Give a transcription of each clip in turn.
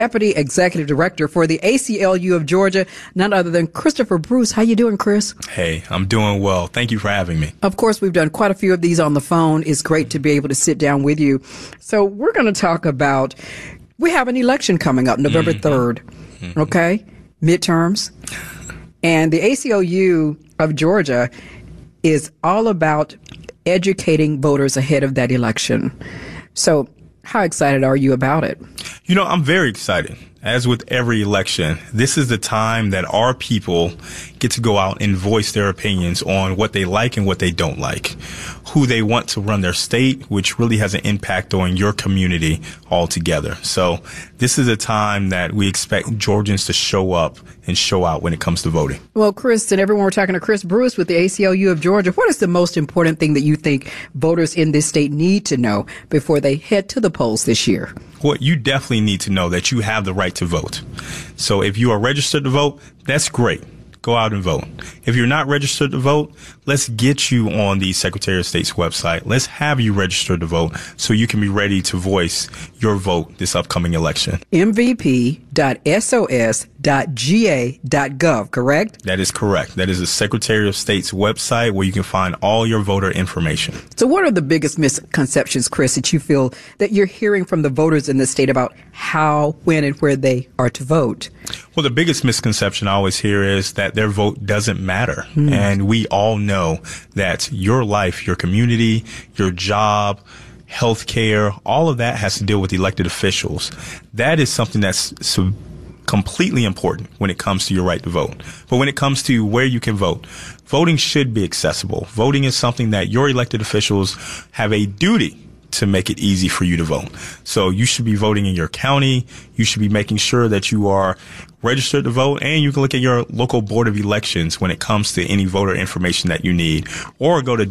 Deputy Executive Director for the ACLU of Georgia, none other than Christopher Bruce. How you doing, Chris? Hey, I'm doing well. Thank you for having me. Of course, we've done quite a few of these on the phone. It's great to be able to sit down with you. So we're going to talk about, we have an election coming up November 3rd, okay? Midterms. And the ACLU of Georgia is all about educating voters ahead of that election. So how excited are you about it? You know, I'm very excited. As with every election, this is the time that our people get to go out and voice their opinions on what they like and what they don't like, who they want to run their state, which really has an impact on your community altogether. So this is a time that we expect Georgians to show up and show out when it comes to voting. Well, Chris and everyone, we're talking to Chris Bruce with the ACLU of Georgia. What is the most important thing that you think voters in this state need to know before they head to the polls this year? Well, you definitely need to know that you have the right to vote. So if you are registered to vote, that's great. Go out and vote. If you're not registered to vote, let's get you on the Secretary of State's website. Let's have you registered to vote so you can be ready to voice your vote this upcoming election. mvp.sos.ga.gov, correct? That is correct. That is the Secretary of State's website where you can find all your voter information. So what are the biggest misconceptions, Chris, that you feel that you're hearing from the voters in the state about how, when, and where they are to vote? Well, the biggest misconception I always hear is that their vote doesn't matter. And we all know that your life, your community, your job, healthcare, all of that has to deal with elected officials. That is something that's completely important when it comes to your right to vote. But when it comes to where you can vote, voting should be accessible. Voting is something that your elected officials have a duty to make it easy for you to vote. So you should be voting in your county. You should be making sure that you are registered to vote, and you can look at your local board of elections when it comes to any voter information that you need, or go to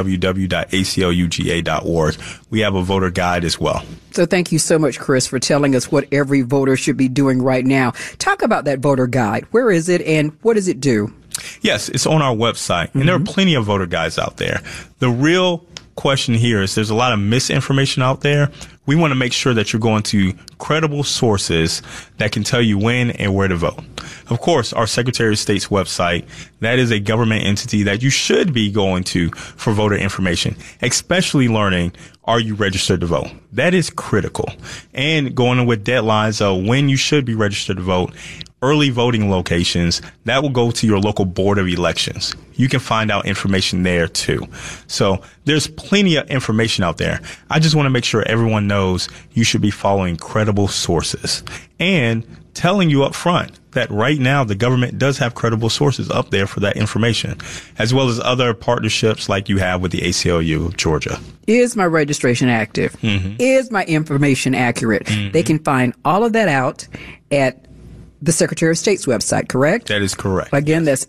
www.acluga.org. We have a voter guide as well. So thank you so much, Chris, for telling us what every voter should be doing right now. Talk about that voter guide. Where is it and what does it do? Yes, it's on our website, and there are plenty of voter guides out there. The real question here is there's a lot of misinformation out there. We want to make sure that you're going to credible sources that can tell you when and where to vote. Of course, our Secretary of State's website, that is a government entity that you should be going to for voter information, especially learning, are you registered to vote? That is critical. And going on with deadlines of when you should be registered to vote, early voting locations, that will go to your local board of elections. You can find out information there too. So there's plenty of information out there. I just want to make sure everyone knows you should be following credible sources and telling you up front that right now the government does have credible sources up there for that information, as well as other partnerships like you have with the ACLU of Georgia. Is my registration active? Is my information accurate? They can find all of that out at the Secretary of State's website, correct? That is correct. Again, that's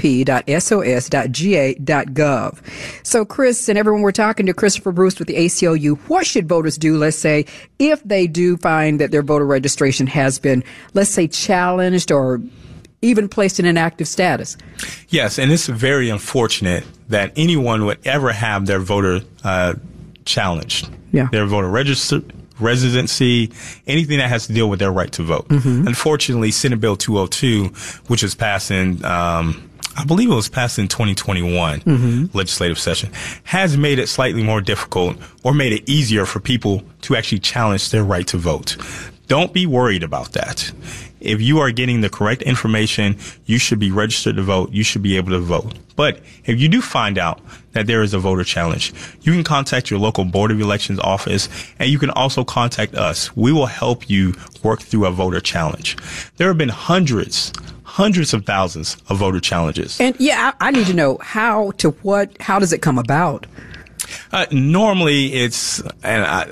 mvp.sos.ga.gov. So, Chris and everyone, we're talking to Christopher Bruce with the ACLU. What should voters do, let's say, if they do find that their voter registration has been, let's say, challenged or even placed in inactive status? Yes, and it's very unfortunate that anyone would ever have their voter challenged. Their voter residency, anything that has to deal with their right to vote. Unfortunately, Senate Bill 202, which was passed in, I believe it was passed in 2021 legislative session, has made it slightly more difficult or made it easier for people to actually challenge their right to vote. Don't be worried about that. If you are getting the correct information, you should be registered to vote. You should be able to vote. But if you do find out that there is a voter challenge, you can contact your local Board of Elections office, and you can also contact us. We will help you work through a voter challenge. There have bin hundreds of thousands of voter challenges. And I need to know how does it come about? Normally it's, and